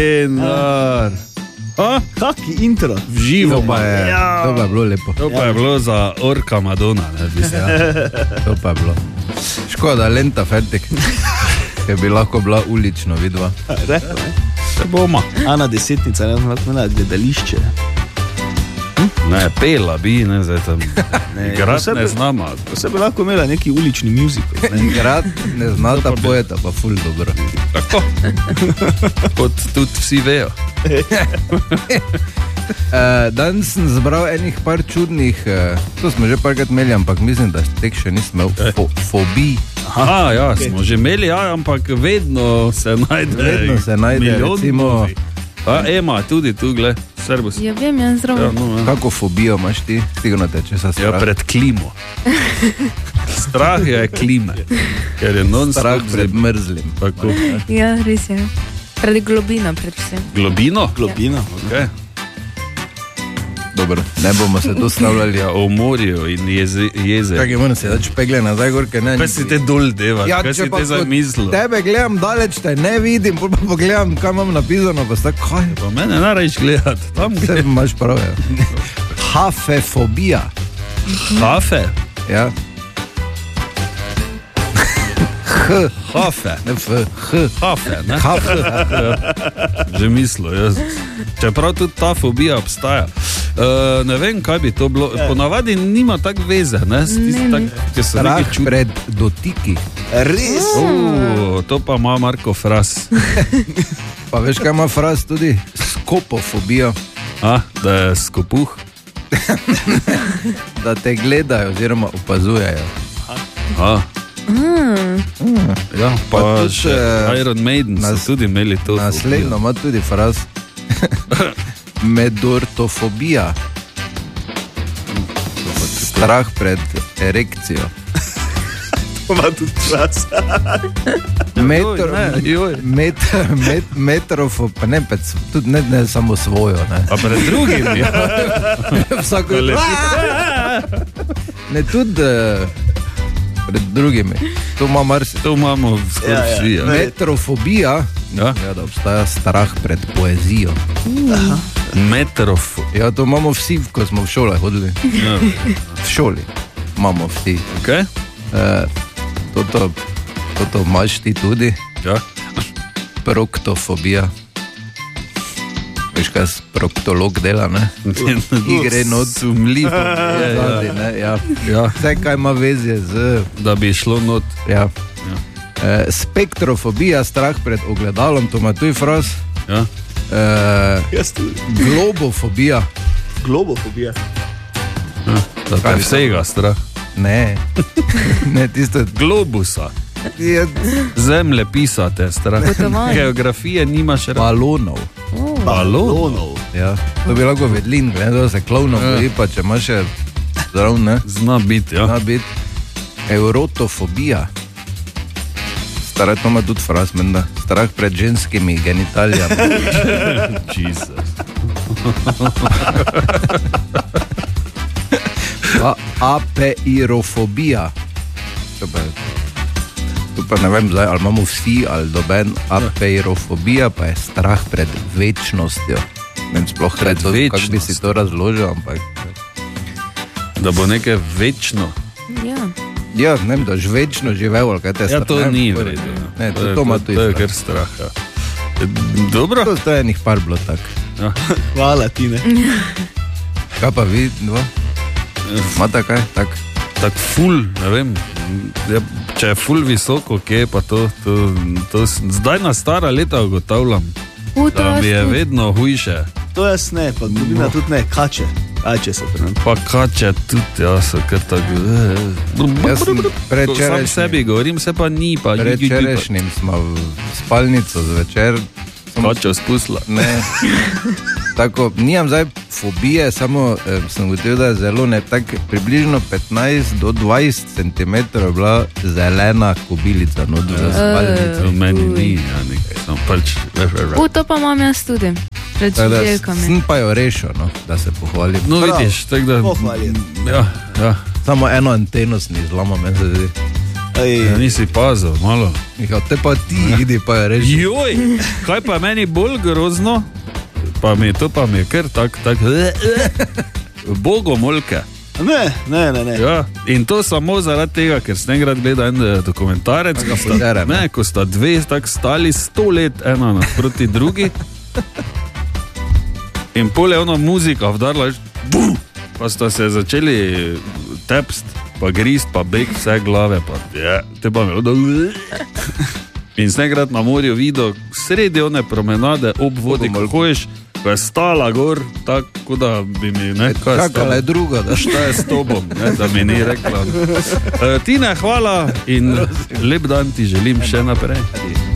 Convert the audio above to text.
Enar. Kaki intro. V živo. To pa je bilo lepo. To pa je bilo za orka Madonna, ne, To pa je bilo. Škoda, lenta fertik. Ker bi lahko bila ulično vidva. Se bomo. Ana Desetnica, ne znam imela gledališče. Ne, pela bi, ne, zdaj tam. Igrat ne znamo. Se bi lahko imela neki ulični musical. Igrat ne znata, pojeta pa ful dobro. Tako. Kot tudi vsi vejo. Danes sem zbral enih par čudnih, to smo že parkrat imeli, ampak mislim, da tek še nisem imel fobij. Aha, ja, smo že imeli, ja, ampak vedno se najde recimo. Ema, tudi tu, gled, Servus. Ja, vem, jaz zdravo. Ja, no, ja. Kako fobijo imaš ti? Sigurno te če sa strah. Ja, pred klimo. Strah je klime, ker je non-stop strah pred mrzlim. Tako. Ja, res je. Pred globino, predvsem. Globino? Globino, okay. Dobro, ne bomo se tu stavljali. Ja, o morju in jeze. Kaj moram se dač pegle nazaj gor, ker ne. Kaj si te dol deva, ja, kaj si te zamislil? Tebe gledam daleč, te ne vidim, pa pogledam, kaj imam napisano, pa sta kaj. Pa mene narajš gledati, tam se imaš prav, ja. Hafefobija. Hafe? Ja. Hafe. Ne F, H. Hafe, ne? Hafe. Že mislil, jaz. Čeprav tudi ta fobija obstaja. Ne vem, kaj bi to bilo. Ponavadi nima tak veze, ne? Strah pred dotiki. Res? To pa ima Marko Fras. Pa veš, kaj ima Fras tudi? Skopofobija. Da je skopuh? Da te gledajo oziroma opazujejo. Ja, pa še Iron Maiden so tudi imeli to. Naslednjo ima tudi Fras. Medortofobija. Strah pred erekcijo. To ima tudi Fras. Metrofobija, ne, tudi ne samo svojo, ne. Pa pred drugimi. Vsako ne, tudi pred drugimi. To ima marsi. To imamo skoraj vsi. Ja. Metrofobija. Ja, da obstaja strah pred poezijo. Metrofobija. Ja, to imamo vsi, ko smo v šole hodili. Ja. V šoli imamo vsi. Okay. Toto imaš ti tudi. Ja. Proktofobija. Veš, kaj proktolog dela, ne? Igre not. Sumljivo. Ja. Vse, kaj ima veze z... Da bi šlo not. Ja. Spektrofobija, strah pred ogledalom, to ima tudi Fras. Ja. Globofobija. Globofobija. Da te vsega strah. Ne, tisto... Globusa. Zemlje pisate strah. Geografije nimaš rad. Balonov. Balonov? Ja, to bi lahko vedlin, da se klovnov boji, pa če imaš še zdrav, ne? Zna biti, ja. Zna biti. Eurotofobija. Strah, to ima tudi Fras, menda. Strah pred ženskimi genitalijami. Jesus. Apeirofobija. Tu pa ne vem zdaj, ali imamo vsi ali doben. Apeirofobija pa je strah pred večnostjo. Men sploh redo, kako bi si to razložil, ampak... Da bo nekaj večno. Ja, ne vem, da je večno živel, ali kaj te strah. Ja, to ni vredo. Ne, to ima tudi strah. To je kar strah, ja. Dobro? To je enih par bilo tak. Ja. Hvala ti, ne. Kaj pa vi, dva? Mata kaj, tak? Tak ful, ne vem, če je ful visoko, kje pa to zdaj na stara leta ugotavljam, da mi je vedno hujše. To jaz ne, pa globina tudi ne, kače. Kače so pri nam. Pa kače tudi, ja, so kar tako... Jaz sem predčerajšnjim. Sam sebi govorim, se pa ni, pa... Predčerajšnjim smo v spalnico zvečer. Kačo spustila. Ne. Tako, nijam zdaj fobije, samo sem gotovil, da je zelo ne, tako približno 15 do 20 cm bila zelena kobilica not za spalnico. Meni ni, ja, nekaj, sem pač... To pa imam jaz tudi, pred želkami. Sem pa jo rešil, no, da se pohvalim. No, vidiš, tako da... Pohvaljen. Ja. Samo eno anteno sem izlomil, meni se zdi. Ja, nisi pazil, malo. Ja, te pa ti, idi pa je reži. Joj, kaj pa meni bolj grozno, pa mi je kar tak, bogomolke. Ne. Ja, in to samo zaradi tega, ker sem enkrat gledal en dokumentarec, ko sta dve tak stali 100 let ena nasproti drugi in pol je ono muzika vdarla, pa sta se začeli tepst, pa grist, pa beg vse glave, pa te pa me in sem enkrat na morju videl sredi one promenade ob vodi, ko hojiš, ko je stala gor, tako da bi mi nekaj kakala je druga, da šta je s tobom, da mi ni rekla. Tine, hvala in lep dan ti želim še naprej.